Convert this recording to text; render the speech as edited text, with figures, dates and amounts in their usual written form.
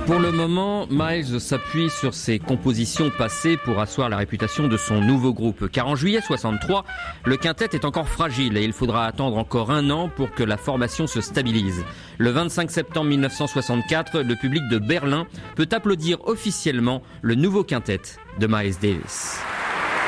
Pour le moment, Miles s'appuie sur ses compositions passées pour asseoir la réputation de son nouveau groupe. Car en juillet 63, le quintet est encore fragile et il faudra attendre encore 1 an pour que la formation se stabilise. Le 25 septembre 1964, le public de Berlin peut applaudir officiellement le nouveau quintet de Miles Davis.